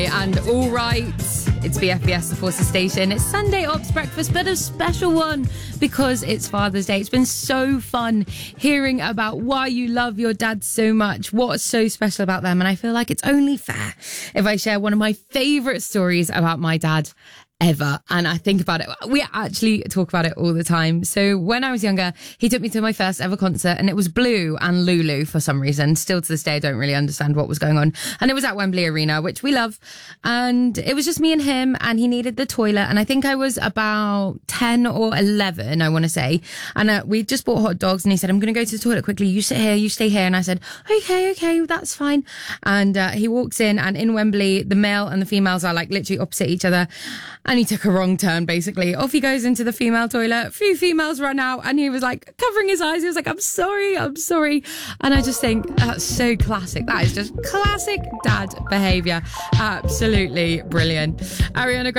And all right, it's BFBS, the Forces Station. It's Sunday Ops Breakfast, but a special one because it's Father's Day. It's been so fun hearing about why you love your dad so much, what's so special about them. And I feel like it's only fair if I share one of my favourite stories about my dad ever. And I think about it. We actually talk about it all the time. So when I was younger, he took me to my first ever concert, and it was Blue and Lulu for some reason. Still to this day, I don't really understand what was going on. And it was at Wembley Arena, which we love. And it was just me and him, and he needed the toilet. And I think I was about 10 or 11, I want to say. And we just bought hot dogs, and he said, I'm going to go to the toilet quickly. You sit here, you stay here. And I said, okay, that's fine. And he walks in, and in Wembley, the male and the females are like literally opposite each other. And he took a wrong turn, basically. Off he goes into the female toilet. A few females run out, and he was like covering his eyes. He was like, I'm sorry. And I just think that's so classic. That is just classic dad behaviour. Absolutely brilliant. Ariana Grande